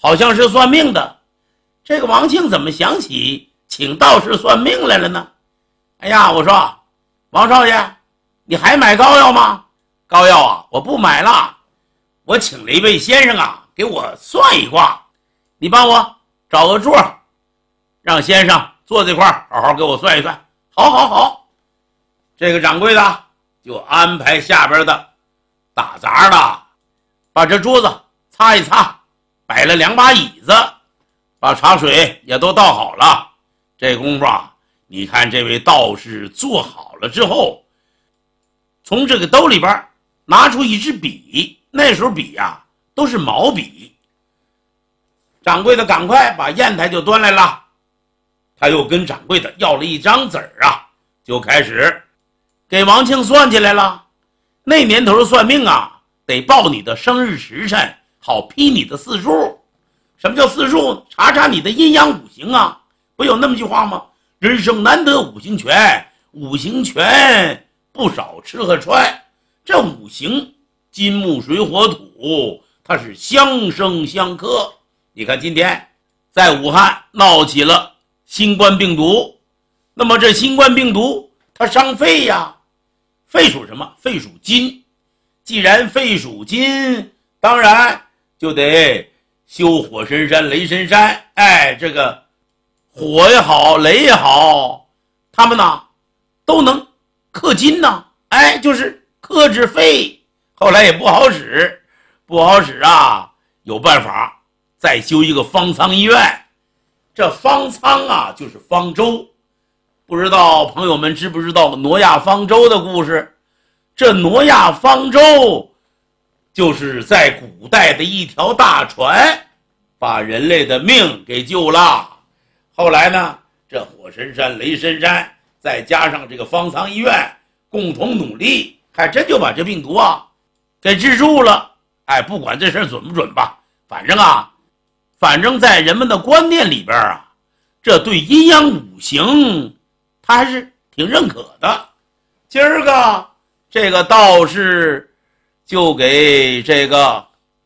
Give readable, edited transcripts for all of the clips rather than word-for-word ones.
好像是算命的。这个王庆怎么想起请道士算命来了呢？哎呀，我说王少爷，你还买膏药吗？膏药啊，我不买了，我请了一位先生啊，给我算一卦。你帮我找个桌，让先生坐这块好好给我算一算。好好好，这个掌柜的就安排下边的打杂的把这桌子擦一擦，摆了2把椅子，把茶水也都倒好了。这功夫啊，你看这位道士做好了之后，从这个兜里边拿出一支笔，那时候笔啊都是毛笔。掌柜的赶快把砚台就端来了，他又跟掌柜的要了一张子儿啊，就开始给王庆算起来了。那年头算命啊，得报你的生日时辰，好批你的四柱。什么叫四柱？查查你的阴阳五行啊，不有那么句话吗？人生难得五行全，五行全不少吃和穿。这五行金木水火土，它是相生相克。你看今天在武汉闹起了新冠病毒，那么这新冠病毒它伤肺呀，肺属什么？肺属金。既然肺属金，当然就得修火神山雷神山。哎，这个火也好雷也好，他们呢都能克金呢。哎，就是克制肺。后来也不好使啊，有办法再修一个方舱医院。这方舱啊就是方舟，不知道朋友们知不知道挪亚方舟的故事？这挪亚方舟就是在古代的一条大船，把人类的命给救了。后来呢，这火神山雷神山再加上这个方舱医院共同努力，还真就把这病毒啊给治住了。哎，不管这事儿准不准吧，反正在人们的观念里边啊，这对阴阳五行他还是挺认可的。今儿个这个道士就给这个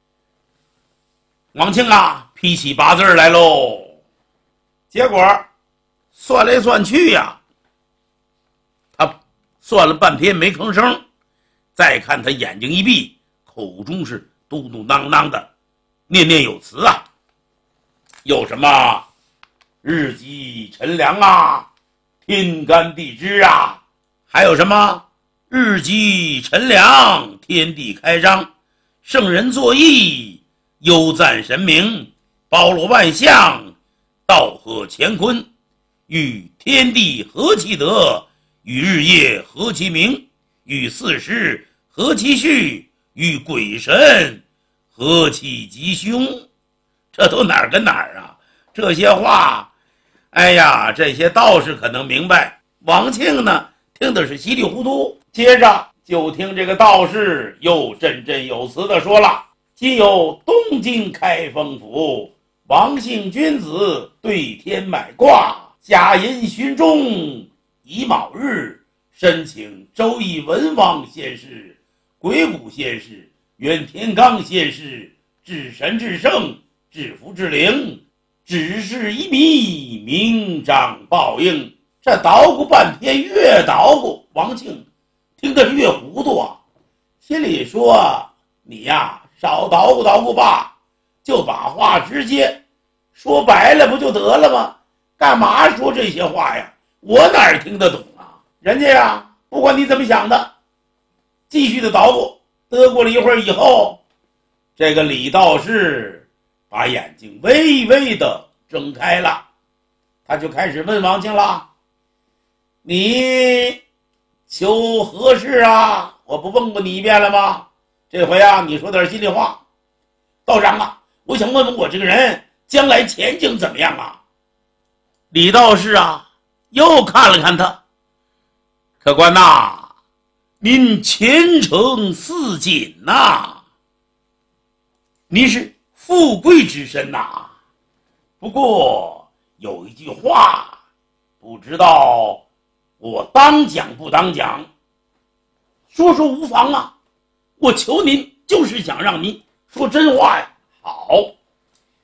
王庆啊批起八字来喽。结果算来算去呀，他算了半天没吭声。再看他眼睛一闭，口中是嘟嘟囔囔的念念有词啊。有什么日积陈粮啊，天干地支啊，还有什么日积陈粮，天地开张，圣人作义，优赞神明，包罗万象，道合乾坤，与天地合其德，与日夜合其明，与四时合其序，与鬼神合其吉凶。这都哪儿跟哪儿啊？这些话，哎呀，这些道士可能明白，王庆呢听的是稀里糊涂。接着就听这个道士又振振有词的说了：今有东京开封府王姓君子对天买卦，假银寻中，乙卯日申请周易文王先师、鬼谷先师、袁天罡先师，至神至圣，至福至灵，只是一迷，明彰报应。这捣鼓半天，越捣鼓王庆听得是越糊涂啊，心里说：你呀少捣鼓捣鼓吧，就把话直接说白了不就得了吗？干嘛说这些话呀？我哪儿听得懂啊？人家呀不管你怎么想的，继续的捣鼓。得过了一会儿以后，这个李道士把眼睛微微的睁开了，他就开始问王庆了：你求何事啊？我不问过你一遍了吗？这回啊你说点心里话。道长啊，我想问问我这个人将来前景怎么样啊？李道士啊又看了看他：客官呐，您前程似锦呐，您是富贵之身呐。不过有一句话，不知道我当讲不当讲？说无妨啊，我求您就是想让您说真话呀。好，